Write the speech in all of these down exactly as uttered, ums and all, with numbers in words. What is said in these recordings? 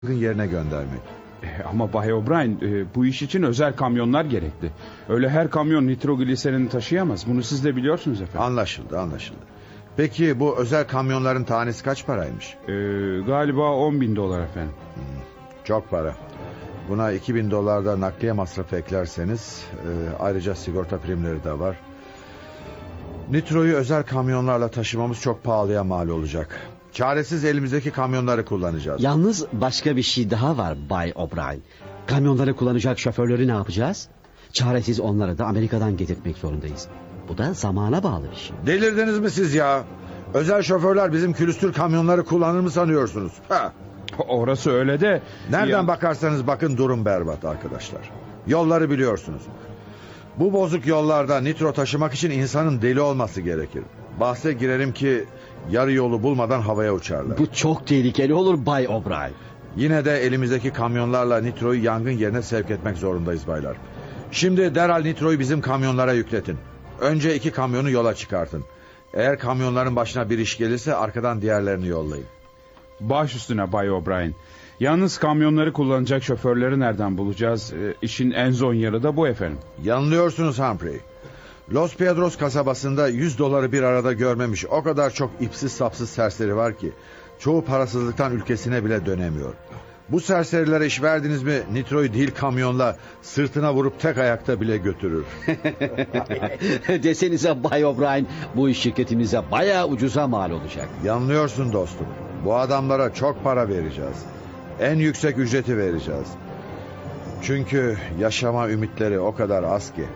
yerine göndermek. E, Ama Bay O'Brien, e, bu iş için özel kamyonlar gerekli. Öyle her kamyon nitrogliserini taşıyamaz. Bunu siz de biliyorsunuz efendim. Anlaşıldı, anlaşıldı. Peki bu özel kamyonların tanesi kaç paraymış? E, galiba on bin dolar efendim. Hmm, çok para. Buna iki bin dolar da nakliye masrafı eklerseniz, e, ayrıca sigorta primleri de var. Nitroyu özel kamyonlarla taşımamız çok pahalıya mal olacak. Çaresiz elimizdeki kamyonları kullanacağız. Yalnız başka bir şey daha var Bay O'Brien. Kamyonları kullanacak şoförleri ne yapacağız? Çaresiz onları da Amerika'dan getirtmek zorundayız. Bu da zamana bağlı bir şey. Delirdiniz mi siz ya? Özel şoförler bizim külüstür kamyonları kullanır mı sanıyorsunuz? Ha. Orası öyle de... Nereden Ya- bakarsanız bakın durum berbat arkadaşlar. Yolları biliyorsunuz. Bu bozuk yollarda nitro taşımak için insanın deli olması gerekir. Bahse girerim ki yarı yolu bulmadan havaya uçarlar. Bu çok tehlikeli olur Bay O'Brien. Yine de elimizdeki kamyonlarla nitroyu yangın yerine sevk etmek zorundayız baylar. Şimdi derhal nitroyu bizim kamyonlara yükletin. Önce iki kamyonu yola çıkartın. Eğer kamyonların başına bir iş gelirse arkadan diğerlerini yollayın. Baş üstüne Bay O'Brien. Yalnız kamyonları kullanacak şoförleri nereden bulacağız? E, işin en zor yanı da bu efendim. Yanılıyorsunuz Humphrey. Los Piedros kasabasında yüz doları bir arada görmemiş o kadar çok ipsiz sapsız serseri var ki çoğu parasızlıktan ülkesine bile dönemiyor. Bu serserilere iş verdiniz mi nitroyu değil kamyonla sırtına vurup tek ayakta bile götürür. Desenize Bay O'Brien, bu iş şirketimize bayağı ucuza mal olacak. Yanılıyorsun dostum. Bu adamlara çok para vereceğiz. En yüksek ücreti vereceğiz. Çünkü yaşama ümitleri o kadar az ki.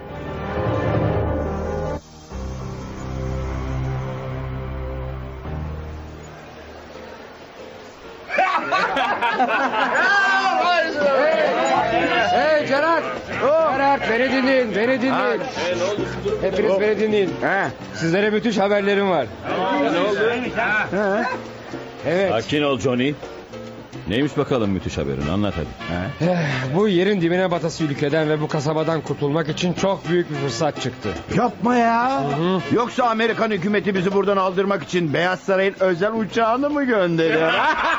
Hey Gerard! Gerard beni dinleyin, beni dinleyin. Hepiniz beni dinleyin. Sizlere müthiş haberlerim var. Ne oldu? Evet. Sakin ol Johnny. Neymiş bakalım müthiş haberin, anlat hadi. Eh, Bu yerin dibine batası ülkeden ve bu kasabadan kurtulmak için çok büyük bir fırsat çıktı. Yapma ya. Hı. Yoksa Amerikan hükümeti bizi buradan aldırmak için Beyaz Saray'ın özel uçağını mı gönderiyor?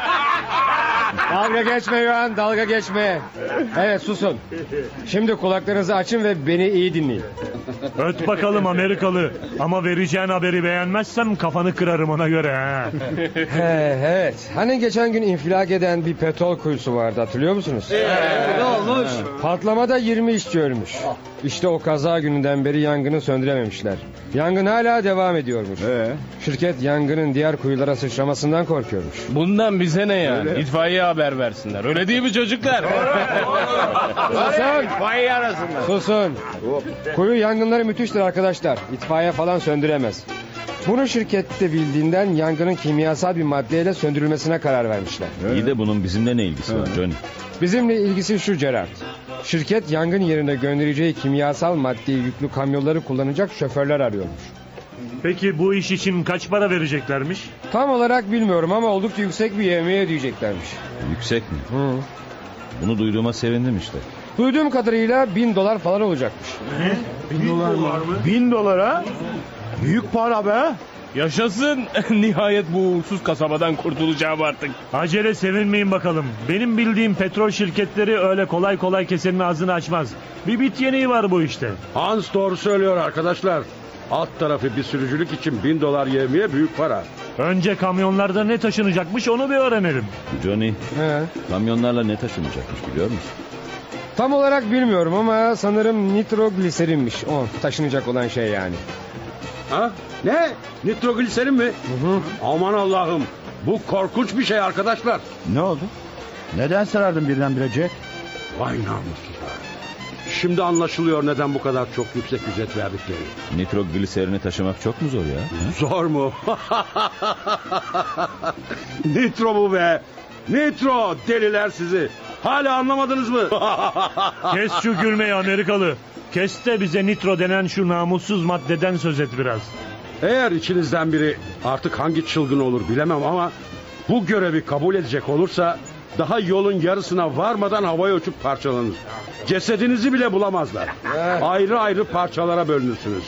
Dalga geçme Yohan, dalga geçme. Evet, susun. Şimdi kulaklarınızı açın ve beni iyi dinleyin. Öt bakalım Amerikalı. Ama vereceğin haberi beğenmezsem kafanı kırarım ona göre. Ha. He, evet. Hani geçen gün infilak eden bir petrol kuyusu vardı, hatırlıyor musunuz? Ne olmuş? Patlamada yirmi işçi ölmüş. İşte o kaza gününden beri yangını söndürememişler. Yangın hala devam ediyormuş. Ee? Şirket yangının diğer kuyulara sıçramasından korkuyormuş. Bundan bize ne yani? İtfaiye haber versinler. Öyle değil mi çocuklar? Susun! İtfaiye arasında. Susun! Kuyu yangınları müthiştir arkadaşlar. İtfaiye falan söndüremez. Bunu şirkette bildiğinden yangının kimyasal bir maddeyle söndürülmesine karar vermişler. İyi de bunun bizimle ne ilgisi var Johnny? Bizimle ilgisi şu Gerard. Şirket yangın yerine göndereceği kimyasal maddeyi yüklü kamyonları kullanacak şoförler arıyormuş. Peki bu iş için kaç para vereceklermiş? Tam olarak bilmiyorum ama oldukça yüksek bir yemeğe ödeyeceklermiş. Yüksek mi? Hı. Bunu duyduğuma sevindim işte. Duyduğum kadarıyla bin dolar falan olacakmış. Bin dolar mı? Bin dolara? Büyük para be. Yaşasın. Nihayet bu uğursuz kasabadan kurtulacağım artık. Acele sevinmeyin bakalım. Benim bildiğim petrol şirketleri öyle kolay kolay kesenin ağzını açmaz. Bir bit yeniği var bu işte. Hans doğru söylüyor arkadaşlar. Alt tarafı bir sürücülük için bin dolar yevmiye büyük para. Önce kamyonlarda ne taşınacakmış onu bir öğrenelim. Johnny, He. kamyonlarla ne taşınacakmış biliyor musun? Tam olarak bilmiyorum ama sanırım nitrogliserinmiş o taşınacak olan şey yani. Ha? Ne? Nitrogliserin mi? Hı hı. Aman Allah'ım. Bu korkunç bir şey arkadaşlar. Ne oldu? Neden sarardın birdenbire Jack? Vay namussuzlar. Şimdi anlaşılıyor neden bu kadar çok yüksek ücret verdikleri. Nitrogliserini taşımak çok mu zor ya? Zor mu? Nitro bu be. Nitro deliler sizi. Hala anlamadınız mı? Kes şu gülmeyi Amerikalı. Kes de bize nitro denen şu namussuz maddeden söz et biraz. Eğer içinizden biri artık hangi çılgın olur bilemem ama bu görevi kabul edecek olursa daha yolun yarısına varmadan havaya uçup parçalanır. Cesedinizi bile bulamazlar. Ayrı ayrı parçalara bölünürsünüz.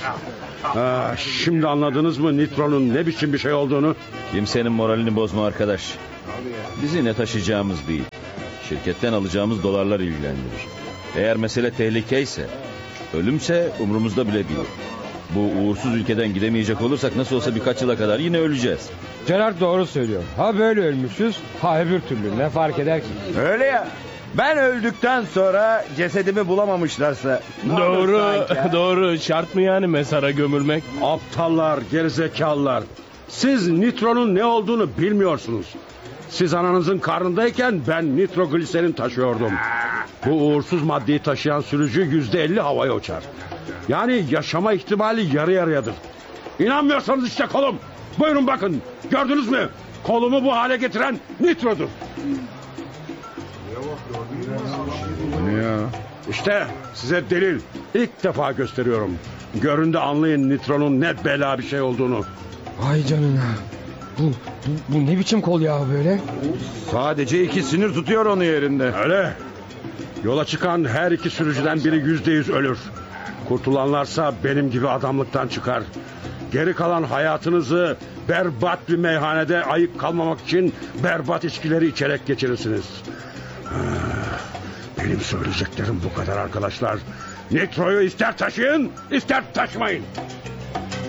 Ha, şimdi anladınız mı nitronun ne biçim bir şey olduğunu? Kimsenin moralini bozma arkadaş. Bizi ne taşıyacağımız değil, şirketten alacağımız dolarlar ilgilendirir. Eğer mesele tehlike ise, ölümse umurumuzda bile değil. Bu uğursuz ülkeden gidemeyecek olursak nasıl olsa birkaç yıla kadar yine öleceğiz. Gerard doğru söylüyor. Ha böyle ölmüşüz, ha öbür türlü. Ne fark eder ki? Öyle ya. Ben öldükten sonra cesedimi bulamamışlarsa. ne olur Doğru, sanki, ha? doğru. Şart mı yani mezara gömülmek? Aptallar, gerizekalılar. Siz nitronun ne olduğunu bilmiyorsunuz. Siz ananızın karnındayken ben nitrogliserin taşıyordum. Bu uğursuz maddeyi taşıyan sürücü yüzde elli havaya uçar. Yani yaşama ihtimali yarı yarıyadır. İnanmıyorsanız işte kolum. Buyurun bakın. Gördünüz mü? Kolumu bu hale getiren nitrodur. İşte size delil. İlk defa gösteriyorum. Görün de anlayın nitronun ne bela bir şey olduğunu. Vay canına. Bu, bu, bu ne biçim kol ya böyle? Sadece iki sinir tutuyor onu yerinde. Öyle. Yola çıkan her iki sürücüden biri yüzde yüz ölür. Kurtulanlarsa benim gibi adamlıktan çıkar. Geri kalan hayatınızı berbat bir meyhanede ayıp kalmamak için berbat içkileri içerek geçirirsiniz. Benim söyleyeceklerim bu kadar arkadaşlar. Nitroyu ister taşıyın, ister taşımayın.